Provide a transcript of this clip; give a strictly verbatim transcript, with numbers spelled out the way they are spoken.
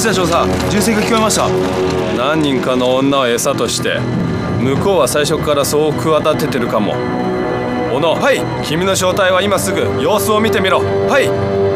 社長さ、銃声が聞こえました。 何人かの女を餌として向こうは最初からそう企ててるかも。小野、はい、君の正体は今すぐ様子を見てみろ。はい。